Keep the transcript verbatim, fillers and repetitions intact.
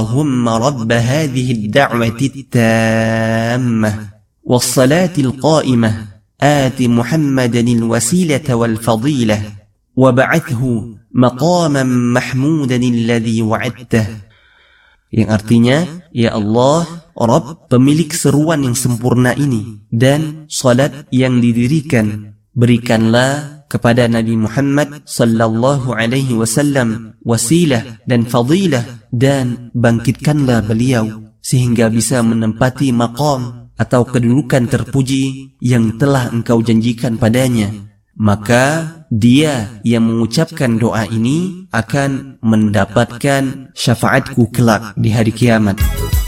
Allahumma rabb hadhihi ad-da'wati at-tammah was-salati al-qa'imah ati Muhammadan al-wasilata wal-fadilah wab'athhu maqaman mahmudan alladhi wa'adtah. Yang artinya, ya Allah, Rabb pemilik seruan yang sempurna ini dan salat yang didirikan, berikanlah kepada Nabi Muhammad sallallahu alaihi wasallam wasilah dan fadilah, dan bangkitkanlah beliau sehingga bisa menempati maqam atau kedudukan terpuji yang telah engkau janjikan padanya. Maka dia yang mengucapkan doa ini akan mendapatkan syafaatku kelak di hari kiamat.